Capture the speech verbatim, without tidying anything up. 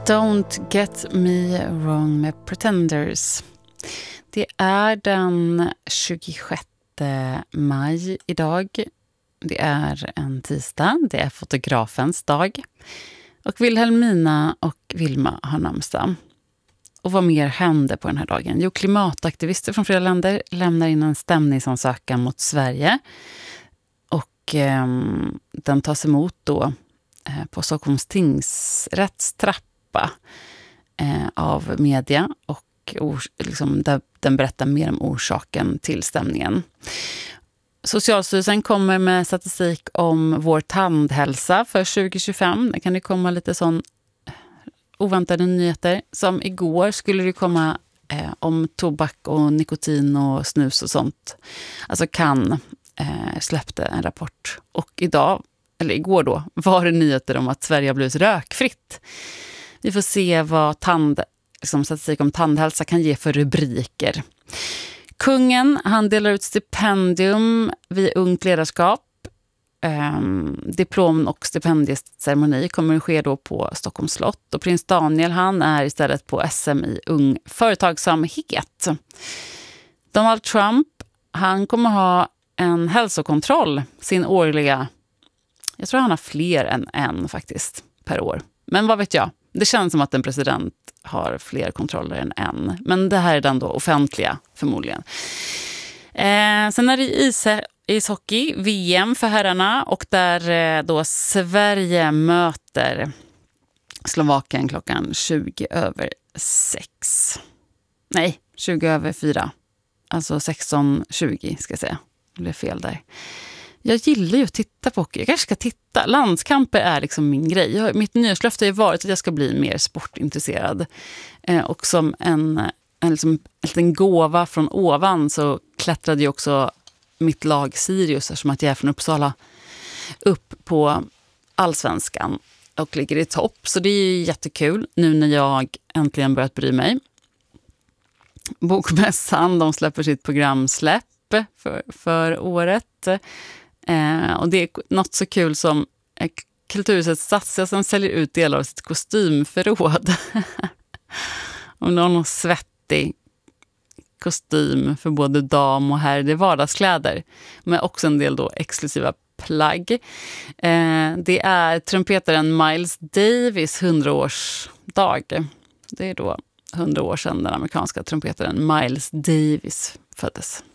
Don't get me wrong med Pretenders. Det är den tjugosjätte maj idag. Det är en tisdag. Det är fotografens dag. Och Wilhelmina och Vilma har namnsdag. Och vad mer händer på den här dagen? Jo, klimataktivister från flera länder lämnar in en stämningsansökan mot Sverige. Och eh, den tas emot då eh, på Stockholms tingsrätts trappa eh, av media. Och or- liksom, där, den berättar mer om orsaken till stämningen. Socialstyrelsen kommer med statistik om vår tandhälsa för tjugo tjugofem. Det kan det komma lite sån oväntade nyheter. Som igår skulle det komma eh, om tobak och nikotin och snus och sånt. Alltså kan eh, släppte en rapport. Och idag, eller igår då, var det nyheter om att Sverige har blivit rökfritt. Vi får se vad tand, liksom statistik om tandhälsa kan ge för rubriker. Kungen, han delar ut stipendium vid ungt ledarskap. Um, diplom- och stipendieceremoni kommer att ske då på Stockholms slott. Och prins Daniel, han är istället på S M i ung företagsamhet. Donald Trump, han kommer ha en hälsokontroll, sin årliga. Jag tror han har fler än en faktiskt per år. Men vad vet jag? Det känns som att en president har fler kontroller än en. Men det här är den då offentliga förmodligen. Eh, sen är det is- ishockey, V M för herrarna. Och där eh, då Sverige möter Slovakien klockan tjugo över sex. Nej, tjugo över fyra. Alltså sexton tjugo ska jag säga. Det är fel där. Jag gillar ju att titta på hockey. Jag kanske ska titta. Landskamper är liksom min grej. Jag, mitt nyårslöfte har varit att jag ska bli mer sportintresserad. Eh, och som en, en, liksom, en liten gåva från ovan så klättrade ju också mitt lag Sirius, som att jag är från Uppsala, upp på allsvenskan och ligger i topp. Så det är ju jättekul nu när jag äntligen börjat bry mig. Bokmässan, de släpper sitt programsläpp för, för året. Eh, och det är något så kul som eh, Kulturhusets Stadsteatern säljer ut delar av sitt kostymförråd. Om någon har svettig kostym för både dam och herr, det är vardagskläder. Men också en del då exklusiva plagg. Eh, det är trumpetaren Miles Davis hundraårsdag. Det är då hundra år sedan den amerikanska trumpetaren Miles Davis föddes.